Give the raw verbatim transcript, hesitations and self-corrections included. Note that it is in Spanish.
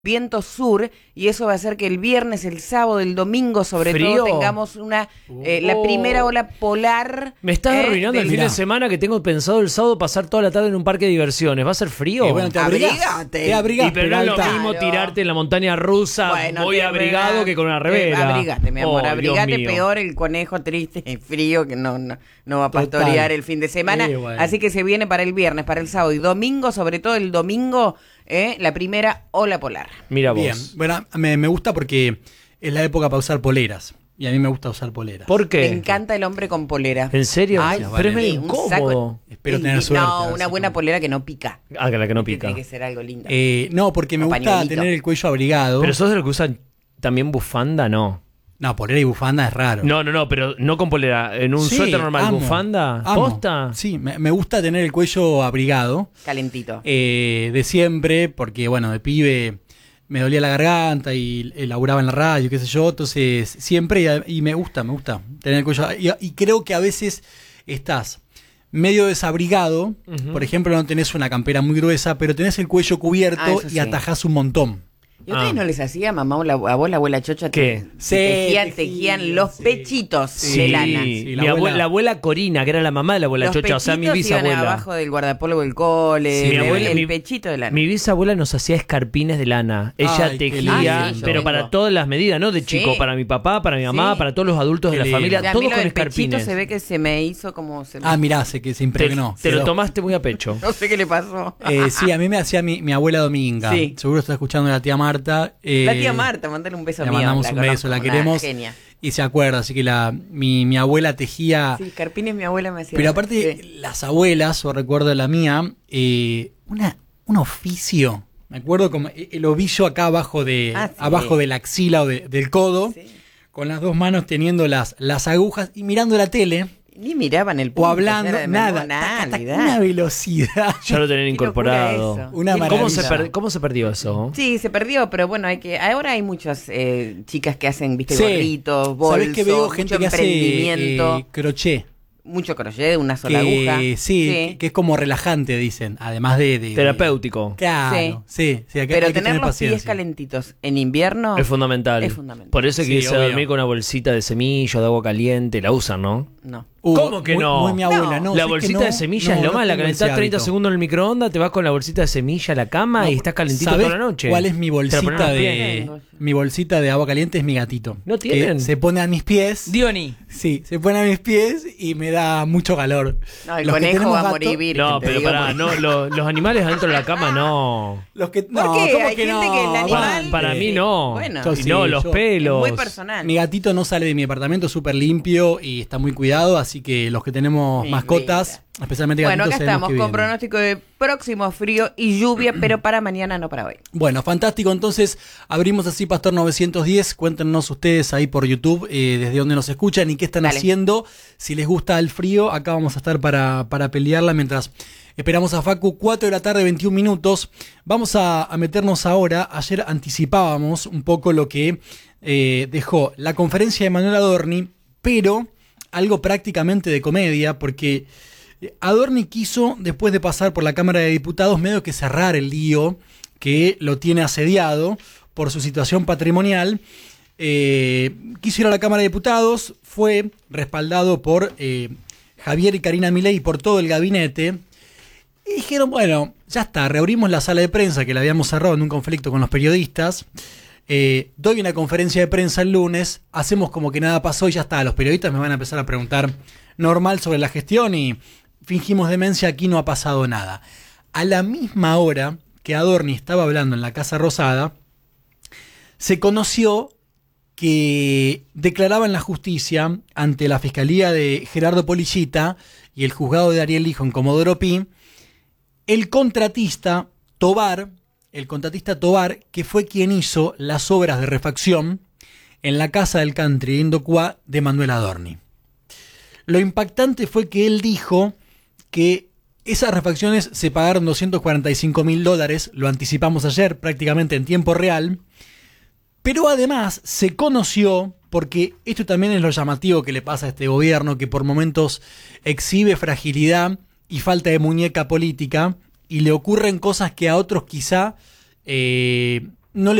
viento sur, y eso va a hacer que el viernes, el sábado, el domingo, sobre Frío. todo, tengamos una eh, la Oh. primera ola polar. Me estás eh, arruinando el del- fin de semana que tengo pensado el sábado pasar toda la tarde en un parque de diversiones. ¿Va a ser frío? Eh, bueno, te abrigás. Abrigate. Te abrigás, y pero no es lo Peralta. mismo Claro. tirarte en la montaña rusa Bueno, muy te abrigado abrigás, que con una te remera. Abrigate, mi amor, Oh, abrigate, Dios mío. peor el conejo triste y frío que no, no, no va a Total. pastorear el fin de semana. Eh, bueno. Así que se viene para el viernes, para el sábado y domingo, sobre todo el domingo, eh, la primera ola polar. Mira vos. Bien, bueno, me, me gusta porque es la época para usar poleras. Y a mí me gusta usar poleras. ¿Por qué? Me encanta el hombre con polera. ¿En serio? Ay, pero es medio sí, un saco- incómodo. Espero Y- tener y- suerte, a No, ver una si buena puedo. polera que no pica. Ah, que la que no Que pica. Tiene que ser algo lindo. Eh, no, porque me O gusta pañuelito. tener el cuello abrigado. Pero sos de los que usan también bufanda, no. No, polera y bufanda es raro. No, no, no, pero no con polera. En un Sí, suéter normal, amo, bufanda. amo. ¿Posta? Sí, me, me gusta tener el cuello abrigado. Calentito. eh, de siempre, porque bueno, de pibe me dolía la garganta y eh, laburaba en la radio, qué sé yo, entonces siempre, y, y me gusta, me gusta tener el cuello, y, y creo que a veces estás medio desabrigado, Ujú. por ejemplo, no tenés una campera muy gruesa, pero tenés el cuello cubierto Ah, eso y sí. atajás un montón. ¿Y a ustedes Ah. no les hacía, mamá, o la, a vos, la abuela Chocha? ¿Qué? te- Sí, tejían, tejían, tejían los sí. pechitos Sí. de lana. Sí, la Mi abuela, abuela- la abuela Corina, que era la mamá de la abuela Los Chocha, o sea, mi pechitos iban bisabuela. abajo del guardapolvo del cole, Sí, mi el, abuela- el mi- pechito de lana. Mi bisabuela nos hacía escarpines de lana. Ella Ay, qué tejía, lindo. pero Ah, sí, para yo todas las medidas, ¿no? De Sí. chico, para mi papá, para mi mamá, Sí. para todos los adultos de Qué la lindo. familia, Y a mí todos lo con del pechito escarpines. se ve que se me hizo como... Se me- Ah, mirá, se, que se Te, impregnó. te lo Quedó. tomaste muy a pecho. No sé qué le pasó. Eh, sí, a mí me hacía mi, mi abuela Dominga. Sí. Seguro está escuchando la tía Marta. eh, La tía Marta, mandale un beso Le mío. mandamos la un beso, conozco, la una queremos. genia. Y se acuerda, así que la, mi, mi abuela tejía. Sí, escarpines mi abuela me hacía. Pero aparte, Sí. las abuelas, o recuerdo la mía, eh, una, un oficio. Me acuerdo como el ovillo acá abajo de, Ah, sí. abajo de la axila o de- del codo, Sí. con las dos manos teniendo las, las agujas y mirando la tele Ni miraban el o punto, hablando, era de nada. memoria, taca, taca, nada. una velocidad. Ya lo tenían Qué locura incorporado. eso. Una ¿Cómo se, maravilla. per- ¿Cómo se perdió eso? Sí, se perdió, pero bueno, hay que. Ahora hay muchas eh, chicas que hacen, viste, Sí. gorritos, bolsos, ¿Sabés que veo gente mucho que hace emprendimiento, eh, crochet? mucho crochet, una sola Que, aguja. sí, que- que es como relajante, dicen. Además de. de- de- Terapéutico. Claro, sí. sí, hay que- Pero hay que tener tener los pies paciencia. calentitos en invierno Es fundamental. Es fundamental. Por eso hay que Sí, irse a obvio. dormir con una bolsita de semillas, de agua caliente. La usan, ¿no? no. Uh, ¿Cómo que muy- no? Muy mi abuela, No. no. la ¿sabés que bolsita no? de semillas No, es lo no más. La tengo ese calentás treinta hábito. segundos en el microondas, te vas con la bolsita de semilla a la cama No, y estás calentito ¿sabés toda la noche. ¿Cuál es mi Te la pones bolsita en los de pies. mi bolsita de agua caliente? Es mi gatito. ¿No Que tienen? se pone a mis pies. Diony. Sí, se pone a mis pies y me da mucho calor. No, el Los que conejo tenemos va a gato- morir virgen. No, te pero digo, pará, porque- no, lo- los animales adentro de la cama no. Los que ¿Por no, qué? ¿cómo Hay que gente no? que el animal- Aguante. Para mí no. Bueno. Yo y sí, no, los yo- Es pelos. muy personal. Mi gatito no sale de mi departamento, súper limpio y está muy cuidado, así que los que tenemos Mi mascotas, especialmente Bueno, gatitos, acá sabemos estamos que con vienen. pronóstico de próximo frío y lluvia, pero para mañana, no para hoy. Bueno, fantástico. Entonces, abrimos así Pastor novecientos diez. Cuéntenos ustedes ahí por YouTube eh, desde dónde nos escuchan y qué están Dale. haciendo. Si les gusta el frío, acá vamos a estar para, para pelearla mientras esperamos a Facu. cuatro de la tarde, veintiún minutos. Vamos a, a meternos ahora. Ayer anticipábamos un poco lo que eh, dejó la conferencia de Manuel Adorni, pero algo prácticamente de comedia, porque Adorni quiso, después de pasar por la Cámara de Diputados, medio que cerrar el lío que lo tiene asediado por su situación patrimonial. Eh, quiso ir a la Cámara de Diputados, fue respaldado por eh, Javier y Karina Milei y por todo el gabinete. Y dijeron, bueno, ya está, reabrimos la sala de prensa que la habíamos cerrado en un conflicto con los periodistas. Eh, doy una conferencia de prensa el lunes, hacemos como que nada pasó y ya está. Los periodistas me van a empezar a preguntar normal sobre la gestión y fingimos demencia, aquí no ha pasado nada. A la misma hora que Adorni estaba hablando en la Casa Rosada, se conoció que declaraba en la justicia ante la Fiscalía de Gerardo Policita y el juzgado de Ariel Lijo en Comodoro Pi, el contratista Tobar, el contratista Tobar, que fue quien hizo las obras de refacción en la casa del country de Indocuá de Manuel Adorni. Lo impactante fue que él dijo que esas refacciones se pagaron doscientos cuarenta y cinco mil dólares, lo anticipamos ayer prácticamente en tiempo real, pero además se conoció, porque esto también es lo llamativo que le pasa a este gobierno, que por momentos exhibe fragilidad y falta de muñeca política, y le ocurren cosas que a otros quizá eh, no